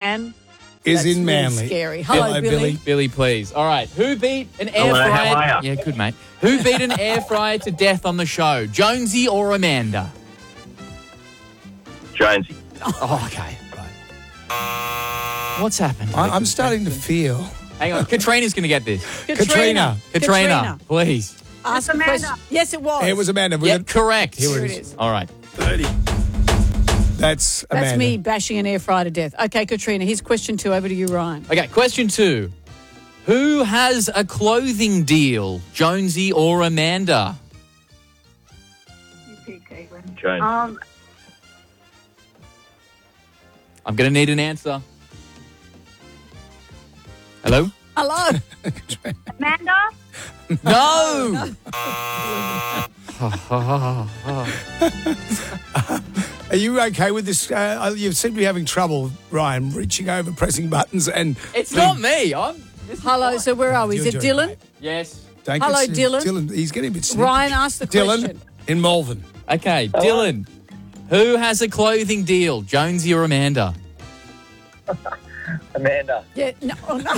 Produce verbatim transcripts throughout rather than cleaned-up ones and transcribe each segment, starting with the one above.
and is that's in Manly. Really scary. Hello, Hello, Billy. Billy. Billy, please. All right. Who beat an air Hello, fryer? how are ya? Yeah, good, mate. Who beat an air fryer to death on the show? Jonesy or Amanda? Jonesy. Oh, okay. Right. What's happened? I, I'm starting to feel. Hang on. Katrina's going to get this. Katrina. Katrina, please. Ask a Amanda. question. Yes, it was. It was Amanda. We Yeah, got correct. Here it is. All right. thirty. That's Amanda. That's me bashing an air fryer to death. Okay, Katrina, here's question two. Over to you, Ryan. Okay, question two. Who has a clothing deal, Jonesy or Amanda? Jonesy. Um, I'm going to need an answer. Hello? Hello. Amanda. No! Are you okay with this? Uh, you seem to be having trouble, Ryan, reaching over, pressing buttons, and It's not me. I'm. this is Hello, fine. so where are we? Is You're it doing Dylan? great. Yes. Don't Hello, get- Dylan. Dylan, he's getting a bit snippy. Ryan asked the Dylan question. in Malvern. Okay, Dylan. Who has a clothing deal, Jonesy or Amanda? Amanda. Yeah, no, oh, no.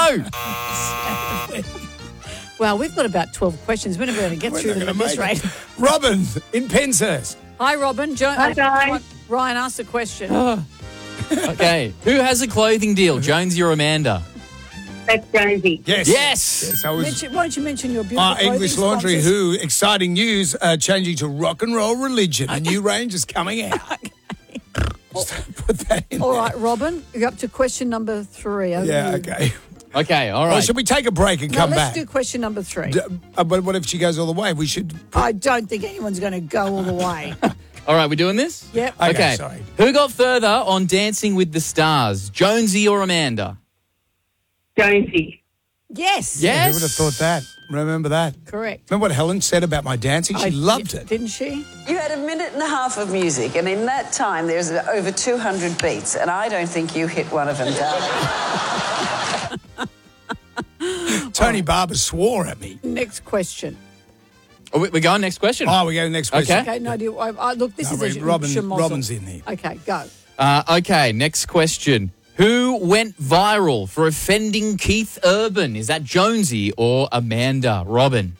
No. Well, we've got about twelve questions. We're never going to get We're through not them at gonna this make rate. it. Robin in Penshurst. Hi, Robin. Jo- Hi, guys. Ryan asked the question. Okay. Who has a clothing deal, Jonesy or Amanda? That's Jonesy. Yes. Yes. Yes, I was. Mention, why don't you mention your beautiful Uh, clothing English Laundry, sponsors? who, exciting news, uh, changing to rock and roll religion. A new range is coming out. Just put that in All there. right, Robin, you're up to question number three. Over Yeah, to you. okay. Okay, all Well, right. should we take a break and No, come let's back? do question number three. D- uh, but what if she goes all the way? We should. I don't think anyone's going to go all the way. All right, we're doing this? Yep. Okay, Okay. sorry. Who got further on Dancing with the Stars, Jonesy or Amanda? Jonesy. Yes. Yes. Who would have thought that? Remember that? Correct. Remember what Helen said about my dancing? She I- loved it. Didn't she? You had a minute and a half of music, and in that time, there's over two hundred beats, and I don't think you hit one of them down. Tony Barber swore at me. Next question. Oh, we- we're going next question. Oh, we go to the next question. Okay. Okay, no, do you, I, I, look, this No, is a wait, Robin- schmozzle. Robin's in here. Okay, go. Uh, okay, next question. Who went viral for offending Keith Urban? Is that Jonesy or Amanda? Robin?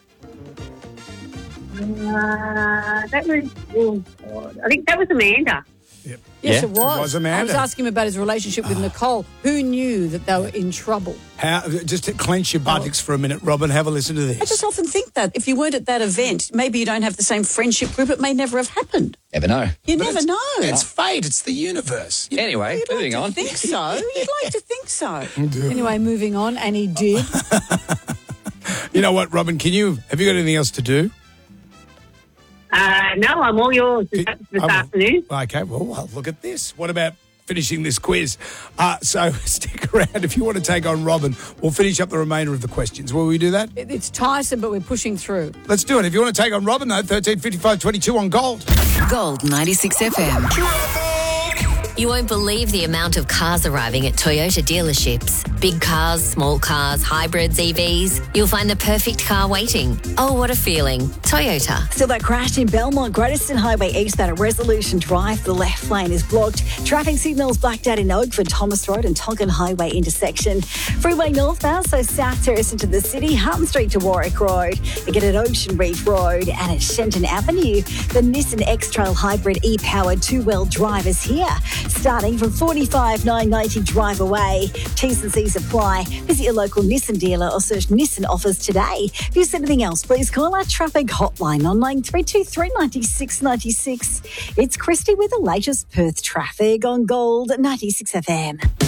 Uh, that was. Oh, God. I think that was Amanda. Yep. Yes, Yeah. it was. It was Amanda. I was asking him about his relationship with Nicole. Who knew that they were in trouble? How, just to clench your buttocks for a minute, Robin, have a listen to I this. just often think that if you weren't at that event, maybe you don't have the same friendship group, it may never have happened. Never know. You But never it's- know. It's fate. It's the universe. Anyway, You'd moving like to on. think so. You'd like to think so. Anyway, moving on, and he did. You know what, Robin? Can you have you got anything else to do? Uh, no, I'm all yours this, this Oh, well, afternoon. Okay, well, well, look at this. What about finishing this quiz? Uh, so stick around if you want to take on Robin. We'll finish up the remainder of the questions. Will we do that? It- It's Tyson, but we're pushing through. Let's do it. If you want to take on Robin, though, thirteen fifty-five twenty-two on Gold. Gold ninety-six F M. You won't believe the amount of cars arriving at Toyota dealerships. Big cars, small cars, hybrids, E Vs. You'll find the perfect car waiting. Oh, what a feeling. Toyota. Still that crash in Belmont, Greatestern Highway eastbound at Resolution Drive. The left lane is blocked. Traffic signals blacked out in Oakford, Thomas Road and Tonkin Highway intersection. Freeway northbound, so South Terrace into the city, Hutton Street to Warwick Road. Again at Ocean Reef Road and at Shenton Avenue. The Nissan X-Trail Hybrid e-powered two-wheel drive is here. Starting from forty-five nine ninety drive away. T's and C's apply. Visit your local Nissan dealer or search Nissan offers today. If you see anything else, please call our traffic hotline on nine three two three nine six nine six. It's Christy with the latest Perth traffic on Gold ninety-six F M.